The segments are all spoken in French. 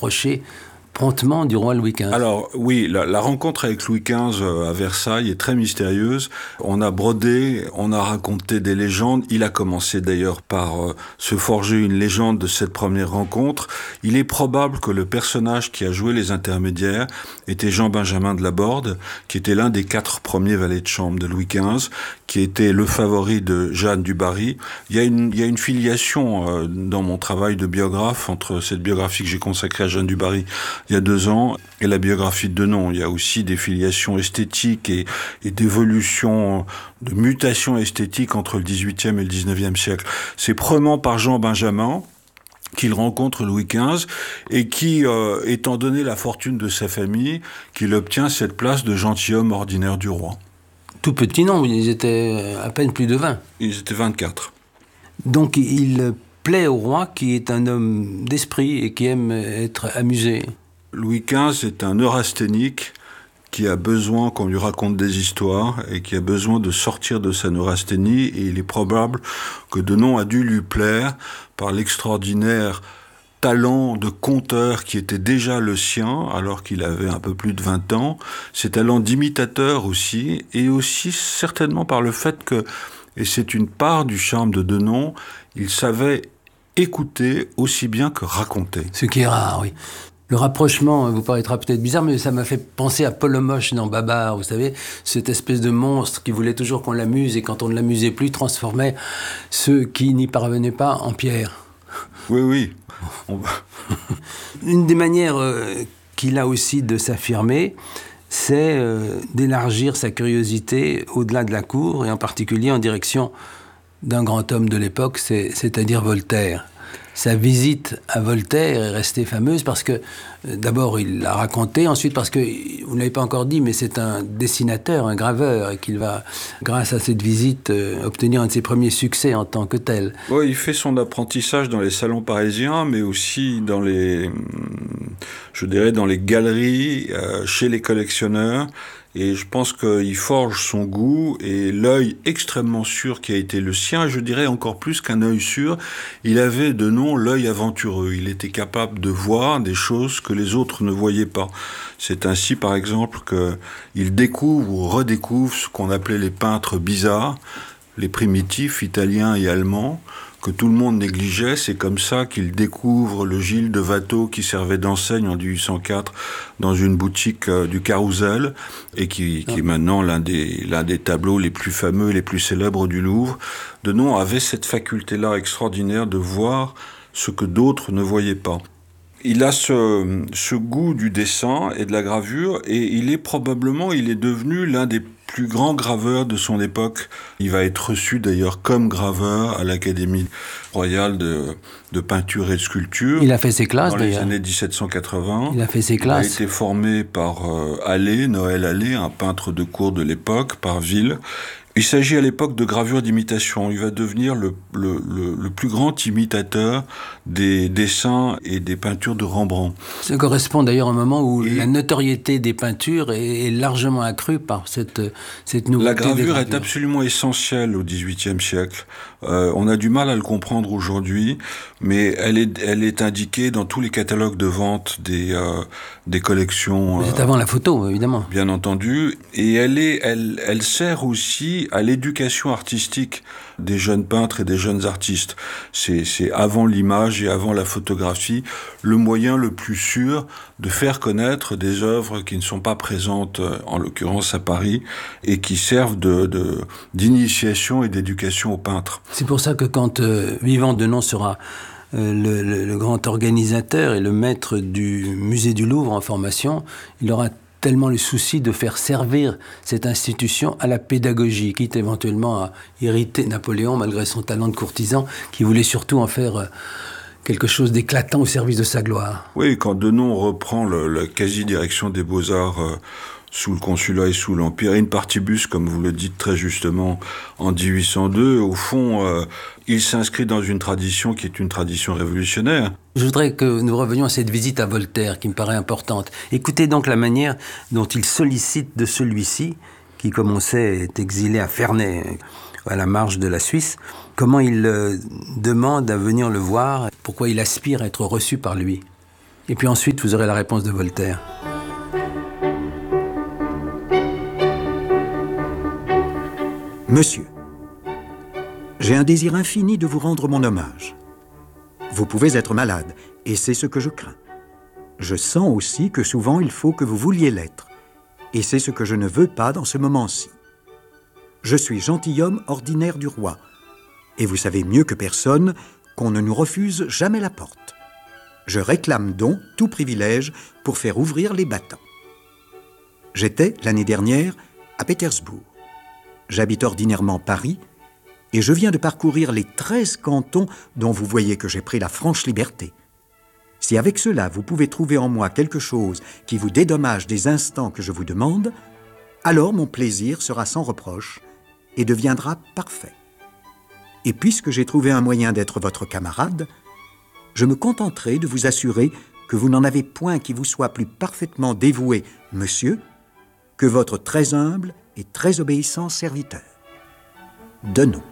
rapprocher promptement du roi Louis XV. Alors oui, la rencontre avec Louis XV à Versailles est très mystérieuse. On a brodé, on a raconté des légendes. Il a commencé d'ailleurs par se forger une légende de cette première rencontre. Il est probable que le personnage qui a joué les intermédiaires était Jean-Benjamin de Laborde, qui était l'un des 4 premiers valets de chambre de Louis XV, qui était le favori de Jeanne du Barry. Il y a une filiation dans mon travail de biographe entre cette biographie que j'ai consacrée à Jeanne du Barry il y a 2 ans, et la biographie de Denon. Il y a aussi des filiations esthétiques et d'évolution, de mutation esthétique entre le XVIIIe et le XIXe siècle. C'est probablement par Jean Benjamin qu'il rencontre Louis XV et qui, étant donné la fortune de sa famille, qu'il obtient cette place de gentilhomme ordinaire du roi. Tout petit nombre, ils étaient à peine plus de 20. Ils étaient 24. Donc il plaît au roi qui est un homme d'esprit et qui aime être amusé. Louis XV est un neurasthénique qui a besoin qu'on lui raconte des histoires et qui a besoin de sortir de sa neurasthénie, et il est probable que Denon a dû lui plaire par l'extraordinaire talent de conteur qui était déjà le sien alors qu'il avait un peu plus de 20 ans, ses talents d'imitateur aussi, et aussi certainement par le fait que, et c'est une part du charme de Denon, il savait écouter aussi bien que raconter. Ce qui est rare, oui. Le rapprochement vous paraîtra peut-être bizarre, mais ça m'a fait penser à Polomoch dans Babar, vous savez, cette espèce de monstre qui voulait toujours qu'on l'amuse et quand on ne l'amusait plus, transformait ceux qui n'y parvenaient pas en pierre. Oui. Une des manières qu'il a aussi de s'affirmer, c'est d'élargir sa curiosité au-delà de la cour, et en particulier en direction d'un grand homme de l'époque, c'est-à-dire Voltaire. Sa visite à Voltaire est restée fameuse parce que, d'abord, il l'a raconté, ensuite parce que, vous ne l'avez pas encore dit, mais c'est un dessinateur, un graveur, et qu'il va, grâce à cette visite, obtenir un de ses premiers succès en tant que tel. Oui, il fait son apprentissage dans les salons parisiens, mais aussi dans les galeries, chez les collectionneurs. Et je pense qu'il forge son goût et l'œil extrêmement sûr qui a été le sien, je dirais encore plus qu'un œil sûr, il avait Denon l'œil aventureux. Il était capable de voir des choses que les autres ne voyaient pas. C'est ainsi, par exemple, qu'il découvre ou redécouvre ce qu'on appelait les peintres bizarres, les primitifs italiens et allemands, que tout le monde négligeait. C'est comme ça qu'il découvre le Gilles de Watteau qui servait d'enseigne en 1804 dans une boutique du Carrousel et qui est maintenant l'un des tableaux les plus fameux et les plus célèbres du Louvre. Denon avait cette faculté-là extraordinaire de voir ce que d'autres ne voyaient pas. Il a ce goût du dessin et de la gravure, et il est devenu l'un des plus grands graveurs de son époque. Il va être reçu d'ailleurs comme graveur à l'Académie royale de peinture et de sculpture. Il a fait ses classes dans les d'ailleurs. années 1780. Il a fait ses classes. Il a été formé par Noël Allais, un peintre de cour de l'époque, par Ville. Il s'agit à l'époque de gravure d'imitation. Il va devenir le plus grand imitateur des dessins et des peintures de Rembrandt. Ça correspond d'ailleurs à un moment où la notoriété des peintures est largement accrue par cette nouveauté. La gravure est absolument essentielle au XVIIIe siècle. On a du mal à le comprendre aujourd'hui, mais elle est indiquée dans tous les catalogues de vente des collections. C'est avant la photo, évidemment. Bien entendu. Et elle sert aussi à l'éducation artistique des jeunes peintres et des jeunes artistes. C'est avant l'image et avant la photographie le moyen le plus sûr de faire connaître des œuvres qui ne sont pas présentes, en l'occurrence à Paris, et qui servent d'initiation et d'éducation aux peintres. C'est pour ça que quand Vivant Denon sera le grand organisateur et le maître du musée du Louvre en formation, il aura tellement le souci de faire servir cette institution à la pédagogie, quitte éventuellement à irriter Napoléon malgré son talent de courtisan, qui voulait surtout en faire quelque chose d'éclatant au service de sa gloire. Oui, quand Denon reprend la quasi-direction des Beaux-Arts sous le Consulat et sous l'Empire, et une partibus, comme vous le dites très justement, en 1802, au fond, il s'inscrit dans une tradition qui est une tradition révolutionnaire. Je voudrais que nous revenions à cette visite à Voltaire, qui me paraît importante. Écoutez donc la manière dont il sollicite de celui-ci, qui, comme on sait, est exilé à Ferney, à la marge de la Suisse, comment il demande à venir le voir, pourquoi il aspire à être reçu par lui. Et puis ensuite, vous aurez la réponse de Voltaire. Monsieur, j'ai un désir infini de vous rendre mon hommage. Vous pouvez être malade, et c'est ce que je crains. Je sens aussi que souvent il faut que vous vouliez l'être, et c'est ce que je ne veux pas dans ce moment-ci. Je suis gentilhomme ordinaire du roi, et vous savez mieux que personne qu'on ne nous refuse jamais la porte. Je réclame donc tout privilège pour faire ouvrir les battants. J'étais, l'année dernière, à Pétersbourg. J'habite ordinairement Paris, et je viens de parcourir les 13 cantons dont vous voyez que j'ai pris la franche liberté. Si avec cela vous pouvez trouver en moi quelque chose qui vous dédommage des instants que je vous demande, alors mon plaisir sera sans reproche et deviendra parfait. Et puisque j'ai trouvé un moyen d'être votre camarade, je me contenterai de vous assurer que vous n'en avez point qui vous soit plus parfaitement dévoué, monsieur, que votre très humble et très obéissant serviteur. Denon.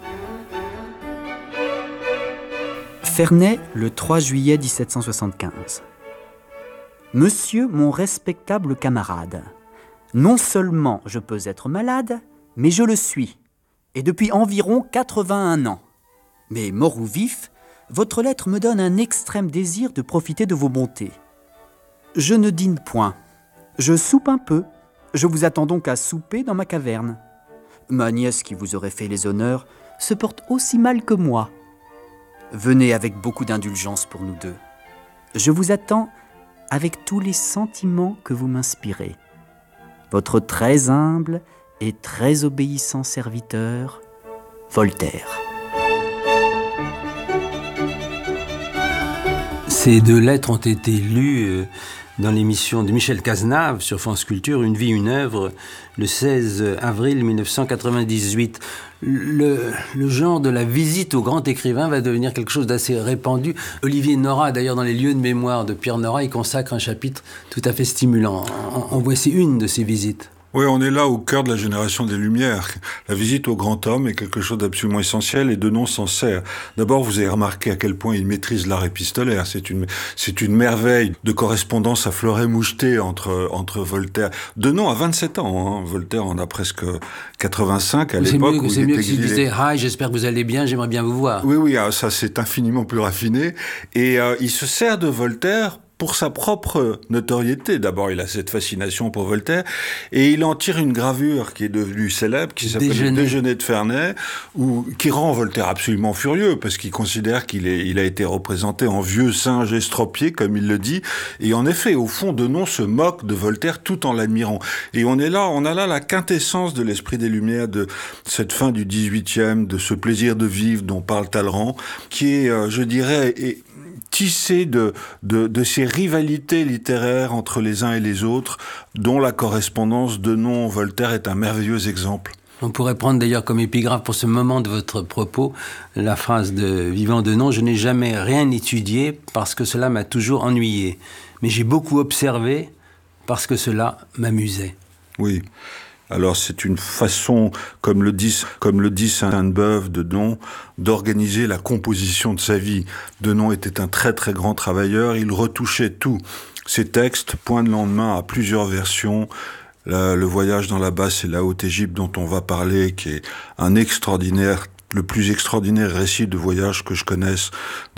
Ferney, le 3 juillet 1775. Monsieur mon respectable camarade, non seulement je peux être malade, mais je le suis, et depuis environ 81 ans. Mais mort ou vif, votre lettre me donne un extrême désir de profiter de vos bontés. Je ne dîne point, je soupe un peu, je vous attends donc à souper dans ma caverne. Ma nièce qui vous aurait fait les honneurs se porte aussi mal que moi. Venez avec beaucoup d'indulgence pour nous deux. Je vous attends avec tous les sentiments que vous m'inspirez. Votre très humble et très obéissant serviteur, Voltaire. Ces deux lettres ont été lues dans l'émission de Michel Cazenave sur France Culture, Une vie, une œuvre, le 16 avril 1998. Le genre de la visite au grand écrivain va devenir quelque chose d'assez répandu. Olivier Nora, d'ailleurs, dans les lieux de mémoire de Pierre Nora, il consacre un chapitre tout à fait stimulant. En voici une de ces visites. Oui, on est là au cœur de la génération des Lumières. La visite au grand homme est quelque chose d'absolument essentiel et Denon s'en sert. D'abord, vous avez remarqué à quel point il maîtrise l'art épistolaire. C'est une merveille de correspondance à fleuret moucheté entre Voltaire. Denon a 27 ans, hein. Voltaire en a presque 85 à l'époque où il est exilé. C'est mieux que s'il disait « Hi, j'espère que vous allez bien, j'aimerais bien vous voir ». Oui, ça c'est infiniment plus raffiné. Et il se sert de Voltaire pour sa propre notoriété. D'abord, il a cette fascination pour Voltaire, et il en tire une gravure qui est devenue célèbre, qui s'appelle Le Déjeuner de Ferney, qui rend Voltaire absolument furieux, parce qu'il considère qu'il a été représenté en vieux singe estropié, comme il le dit, et en effet, au fond, Denon se moque de Voltaire tout en l'admirant. Et on a là la quintessence de l'esprit des Lumières, de cette fin du XVIIIe, de ce plaisir de vivre dont parle Talleyrand, qui est, je dirais, tissé de ces rivalités littéraires entre les uns et les autres, dont la correspondance Denon-Voltaire est un merveilleux exemple. On pourrait prendre d'ailleurs comme épigraphe pour ce moment de votre propos la phrase de Vivant Denon « Je n'ai jamais rien étudié parce que cela m'a toujours ennuyé, mais j'ai beaucoup observé parce que cela m'amusait. » Oui. Alors c'est une façon, comme le dit Sainte-Beuve de Denon, d'organiser la composition de sa vie. Denon était un très très grand travailleur, il retouchait tout. Ses textes, Point de lendemain, à plusieurs versions, le voyage dans la Basse et la Haute-Égypte dont on va parler, qui est le plus extraordinaire récit de voyage que je connaisse,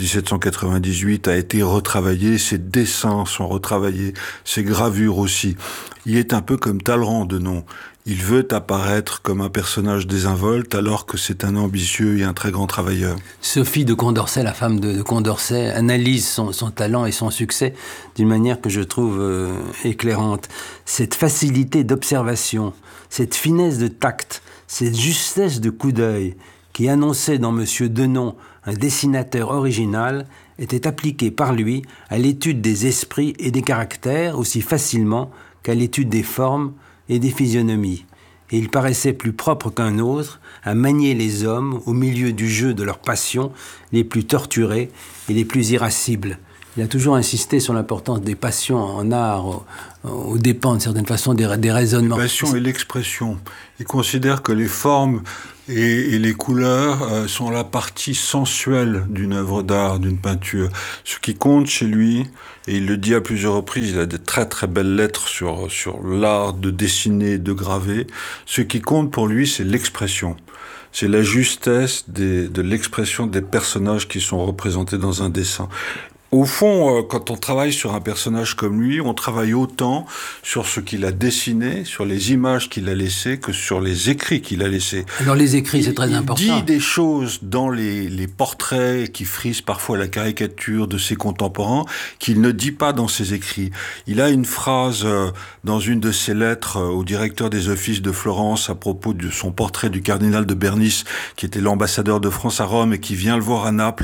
1798, a été retravaillé, ses dessins sont retravaillés, ses gravures aussi. Il est un peu comme Talleyrand, Denon. Il veut apparaître comme un personnage désinvolte alors que c'est un ambitieux et un très grand travailleur. Sophie de Condorcet, la femme de Condorcet, analyse son talent et son succès d'une manière que je trouve éclairante. Cette facilité d'observation, cette finesse de tact, cette justesse de coup d'œil qui annonçait dans M. Denon un dessinateur original était appliquée par lui à l'étude des esprits et des caractères aussi facilement qu'à l'étude des formes et des physionomies. Et il paraissait plus propre qu'un autre à manier les hommes au milieu du jeu de leurs passions les plus torturées et les plus irascibles. Il a toujours insisté sur l'importance des passions en art, aux dépens, de certaine façon, des raisonnements. La passion et l'expression. Il considère que les formes et les couleurs sont la partie sensuelle d'une œuvre d'art, d'une peinture. Ce qui compte chez lui, et il le dit à plusieurs reprises, il a des très très belles lettres sur l'art de dessiner, de graver. Ce qui compte pour lui, c'est l'expression. C'est la justesse de l'expression des personnages qui sont représentés dans un dessin. Au fond, quand on travaille sur un personnage comme lui, on travaille autant sur ce qu'il a dessiné, sur les images qu'il a laissées, que sur les écrits qu'il a laissés. Alors les écrits, c'est très important. Il dit des choses dans les portraits qui frisent parfois la caricature de ses contemporains qu'il ne dit pas dans ses écrits. Il a une phrase dans une de ses lettres au directeur des offices de Florence à propos de son portrait du cardinal de Bernis, qui était l'ambassadeur de France à Rome et qui vient le voir à Naples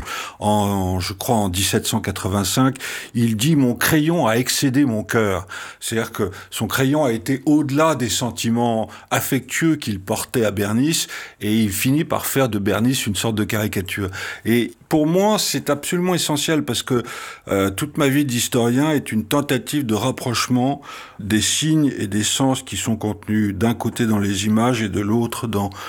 je crois en 1785. Il dit « Mon crayon a excédé mon cœur ». C'est-à-dire que son crayon a été au-delà des sentiments affectueux qu'il portait à Bernis et il finit par faire de Bernis une sorte de caricature. Et pour moi, c'est absolument essentiel parce que toute ma vie d'historien est une tentative de rapprochement des signes et des sens qui sont contenus d'un côté dans les images et de l'autre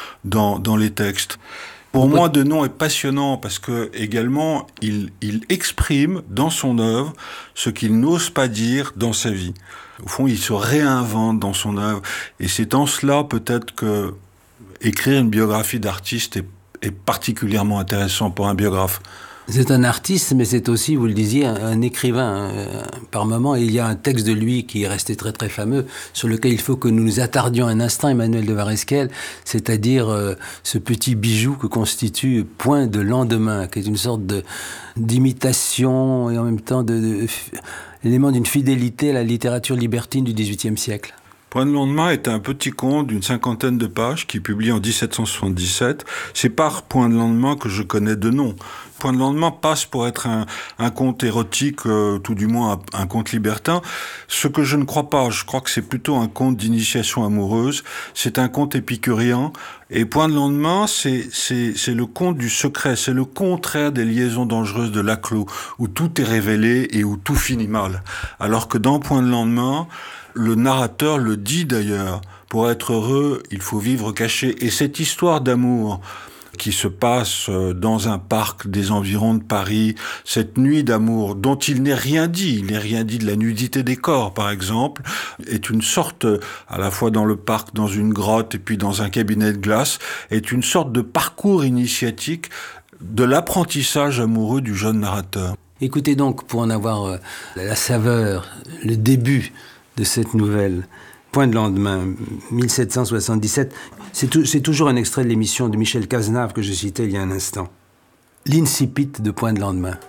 dans les textes. Pour moi, Denon est passionnant parce que également il exprime dans son œuvre ce qu'il n'ose pas dire dans sa vie. Au fond, il se réinvente dans son œuvre et c'est en cela peut-être que écrire une biographie d'artiste est particulièrement intéressant pour un biographe. C'est un artiste, mais c'est aussi, vous le disiez, un écrivain par moment. Et il y a un texte de lui qui est resté très très fameux, sur lequel il faut que nous nous attardions un instant, Emmanuel de Vareskel, c'est-à-dire ce petit bijou que constitue Point de lendemain, qui est une sorte d'imitation et en même temps l'élément d'une fidélité à la littérature libertine du XVIIIe siècle. Point de lendemain est un petit conte d'une 50aine de pages qui est publié en 1777. C'est par Point de lendemain que je connais de nom. Point de lendemain passe pour être un conte érotique, tout du moins un conte libertin. Ce que je ne crois pas, je crois que c'est plutôt un conte d'initiation amoureuse. C'est un conte épicurien. Et Point de lendemain, c'est le conte du secret. C'est le contraire des liaisons dangereuses de Laclos, où tout est révélé et où tout finit mal. Alors que dans Point de lendemain, le narrateur le dit d'ailleurs, pour être heureux, il faut vivre caché. Et cette histoire d'amour qui se passe dans un parc des environs de Paris, cette nuit d'amour dont il n'est rien dit de la nudité des corps par exemple, est une sorte, à la fois dans le parc, dans une grotte et puis dans un cabinet de glace, est une sorte de parcours initiatique de l'apprentissage amoureux du jeune narrateur. Écoutez donc, pour en avoir la saveur, le début de cette nouvelle, Point de lendemain, 1777. C'est toujours un extrait de l'émission de Michel Cazenave que je citais il y a un instant. L'incipit de Point de lendemain.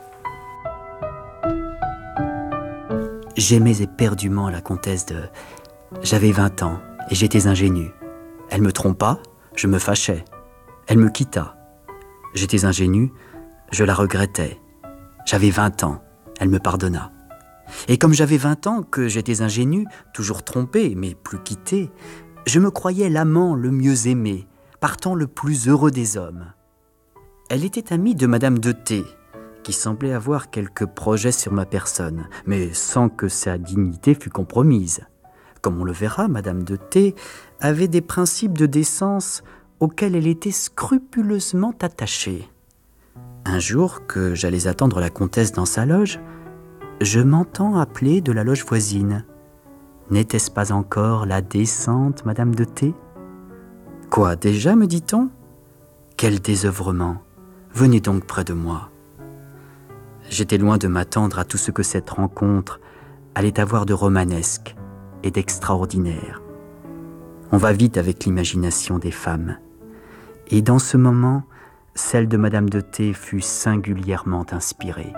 J'aimais éperdument la comtesse de... J'avais 20 ans et j'étais ingénu. Elle me trompa, je me fâchais. Elle me quitta. J'étais ingénu, je la regrettais. J'avais 20 ans, elle me pardonna. Et comme j'avais 20 ans, que j'étais ingénu, toujours trompé, mais plus quitté, je me croyais l'amant le mieux aimé, partant le plus heureux des hommes. Elle était amie de Madame de T, qui semblait avoir quelques projets sur ma personne, mais sans que sa dignité fût compromise. Comme on le verra, Madame de T avait des principes de décence auxquels elle était scrupuleusement attachée. Un jour, que j'allais attendre la comtesse dans sa loge, je m'entends appeler de la loge voisine. N'était-ce pas encore la décente Madame de T ? Quoi, déjà, me dit-on ? Quel désœuvrement ! Venez donc près de moi. J'étais loin de m'attendre à tout ce que cette rencontre allait avoir de romanesque et d'extraordinaire. On va vite avec l'imagination des femmes. Et dans ce moment, celle de Madame de T fut singulièrement inspirée.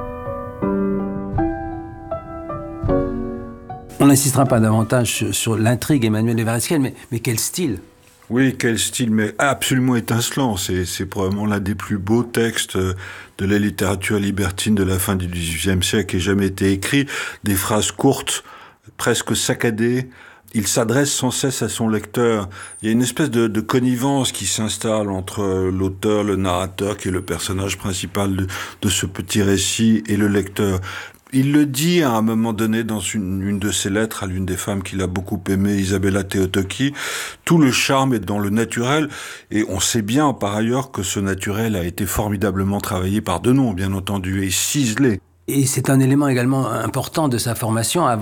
On n'insistera pas davantage sur l'intrigue Emmanuel de Vareskel, mais quel style! Oui, quel style, mais absolument étincelant. C'est probablement l'un des plus beaux textes de la littérature libertine de la fin du XVIIIe siècle qui ait jamais été écrit. Des phrases courtes, presque saccadées, il s'adresse sans cesse à son lecteur. Il y a une espèce de connivence qui s'installe entre l'auteur, le narrateur, qui est le personnage principal de ce petit récit, et le lecteur. Il le dit à un moment donné dans une de ses lettres à l'une des femmes qu'il a beaucoup aimée, Isabella Teotoki. Tout le charme est dans le naturel, et on sait bien par ailleurs que ce naturel a été formidablement travaillé par Denon, bien entendu, et ciselé. Et c'est un élément également important de sa formation.